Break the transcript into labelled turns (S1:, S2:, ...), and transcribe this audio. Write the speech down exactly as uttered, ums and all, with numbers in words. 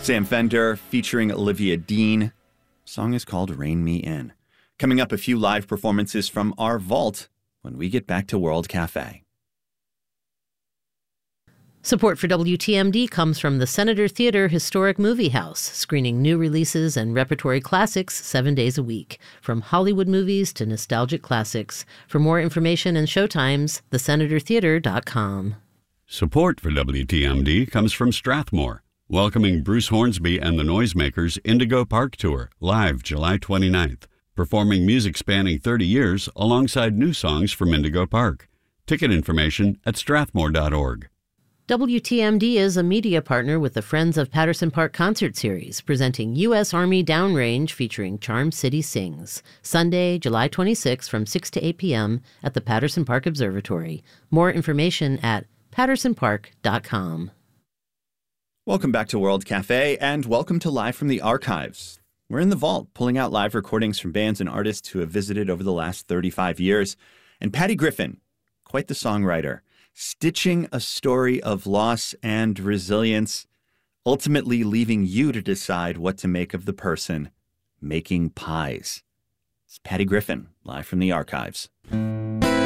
S1: Sam Fender featuring Olivia Dean. Song is called Rain Me In. Coming up, a few live performances from our vault when we get back to World Cafe.
S2: Support for W T M D comes from the Senator Theater Historic Movie House, screening new releases and repertory classics seven days a week, from Hollywood movies to nostalgic classics. For more information and showtimes, the senator theater dot com.
S3: Support for W T M D comes from Strathmore, welcoming Bruce Hornsby and the Noisemakers Indigo Park Tour, live July twenty-ninth, performing music spanning thirty years alongside new songs from Indigo Park. Ticket information at strathmore dot org.
S2: W T M D is a media partner with the Friends of Patterson Park concert series, presenting U S Army Downrange featuring Charm City Sings, Sunday, July twenty-sixth from six to eight p.m. at the Patterson Park Observatory. More information at patterson park dot com.
S1: Welcome back to World Cafe, and welcome to Live from the Archives. We're in the vault, pulling out live recordings from bands and artists who have visited over the last thirty-five years. And Patty Griffin, quite the songwriter, stitching a story of loss and resilience, ultimately leaving you to decide what to make of the person making pies. It's Patty Griffin, live from the archives.